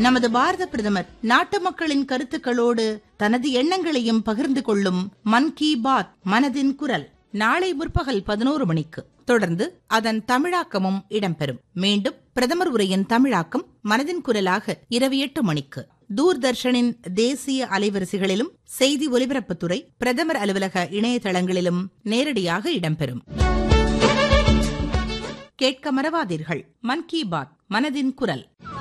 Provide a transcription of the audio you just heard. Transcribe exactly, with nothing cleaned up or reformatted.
நமது பாரத பிரதமர் நாட்டு மக்களின் கருத்துக்களோடு தனது எண்ணங்களையும் பகிர்ந்து கொள்ளும் மன் கி பாத் மனதின் குரல் நாளை முற்பகல் பதினோரு மணிக்கு தொடர்ந்து அதன் தமிழாக்கமும் இடம்பெறும். மீண்டும் பிரதமர் உரையின் தமிழாக்கம் மனதின் குரலாக இரவு எட்டு மணிக்கு தூர்தர்ஷனின் தேசிய அலைவரிசைகளிலும் செய்தி ஒலிபரப்புத்துறை பிரதமர் அலுவலக இணையதளங்களிலும் நேரடியாக இடம்பெறும். கேட்க மறவாதீர்கள். மன் கி பாத் மனதின் குரல்.